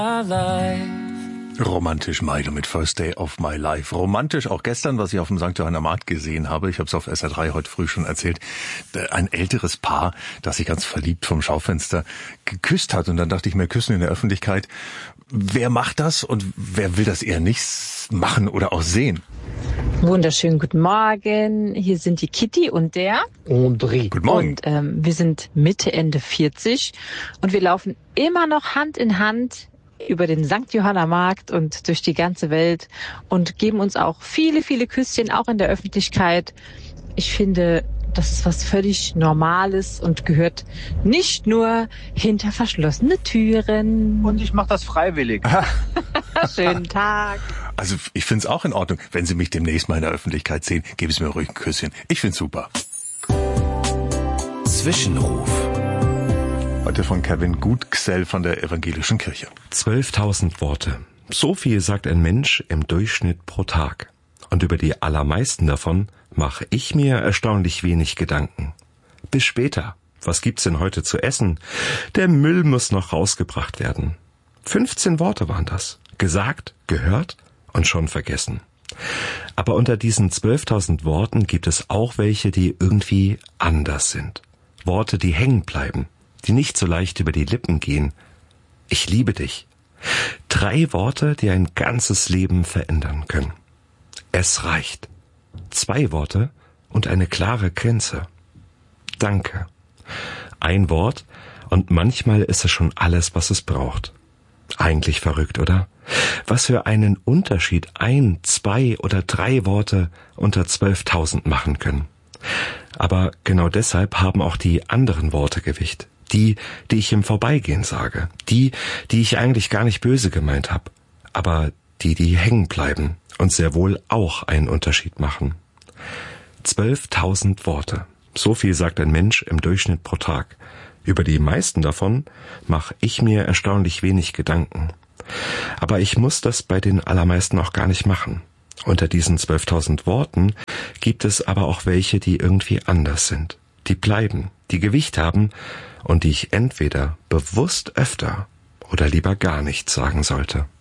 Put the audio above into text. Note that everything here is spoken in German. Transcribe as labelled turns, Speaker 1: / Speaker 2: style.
Speaker 1: Romantisch Milo mit First Day of My Life. Romantisch auch gestern, was ich auf dem St. Johanner Markt gesehen habe. Ich habe es auf SR3 heute früh schon erzählt. Ein älteres Paar, das sich ganz verliebt vom Schaufenster geküsst hat. Und dann dachte ich mir, Küssen in der Öffentlichkeit. Wer macht das und wer will das eher nicht machen oder auch sehen?
Speaker 2: Wunderschönen guten Morgen. Hier sind die Kitty und der
Speaker 3: André.
Speaker 1: Guten Morgen.
Speaker 2: Und wir sind Mitte, Ende 40 und wir laufen immer noch Hand in Hand über den St. Johanner Markt und durch die ganze Welt und geben uns auch viele, viele Küsschen, auch in der Öffentlichkeit. Ich finde, das ist was völlig Normales und gehört nicht nur hinter verschlossene Türen.
Speaker 3: Und ich mache das freiwillig.
Speaker 2: Schönen Tag.
Speaker 1: Also ich finde es auch in Ordnung. Wenn Sie mich demnächst mal in der Öffentlichkeit sehen, geben Sie mir ruhig ein Küsschen. Ich finde es super.
Speaker 4: Zwischenruf.
Speaker 1: Heute von Kevin Gutgsell von der Evangelischen Kirche.
Speaker 4: 12.000 Worte. So viel sagt ein Mensch im Durchschnitt pro Tag. Und über die allermeisten davon mache ich mir erstaunlich wenig Gedanken. Bis später. Was gibt's denn heute zu essen? Der Müll muss noch rausgebracht werden. 15 Worte waren das. Gesagt, gehört und schon vergessen. Aber unter diesen 12.000 Worten gibt es auch welche, die irgendwie anders sind. Worte, die hängen bleiben, die nicht so leicht über die Lippen gehen. Ich liebe dich. 3 Worte, die ein ganzes Leben verändern können. Es reicht. 2 Worte und eine klare Grenze. Danke. 1 Wort und manchmal ist es schon alles, was es braucht. Eigentlich verrückt, oder? Was für einen Unterschied 1, 2 oder 3 Worte unter 12.000 machen können. Aber genau deshalb haben auch die anderen Worte Gewicht. Die ich im Vorbeigehen sage. Die ich eigentlich gar nicht böse gemeint habe. Aber die hängen bleiben und sehr wohl auch einen Unterschied machen. 12.000 Worte. So viel sagt ein Mensch im Durchschnitt pro Tag. Über die meisten davon mache ich mir erstaunlich wenig Gedanken. Aber ich muss das bei den allermeisten auch gar nicht machen. Unter diesen 12.000 Worten gibt es aber auch welche, die irgendwie anders sind. Die bleiben, die Gewicht haben und die ich entweder bewusst öfter oder lieber gar nichts sagen sollte.